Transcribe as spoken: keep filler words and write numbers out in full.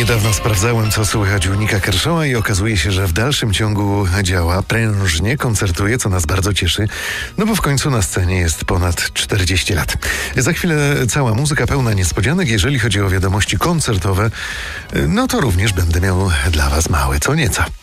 Niedawno sprawdzałem, co słychać u Nika Kershawa i okazuje się, że w dalszym ciągu działa, prężnie koncertuje, co nas bardzo cieszy, no bo w końcu na scenie jest ponad czterdzieści lat. Za chwilę cała muzyka pełna niespodzianek. Jeżeli chodzi o wiadomości koncertowe, no to również będę miał dla Was małe co nieco.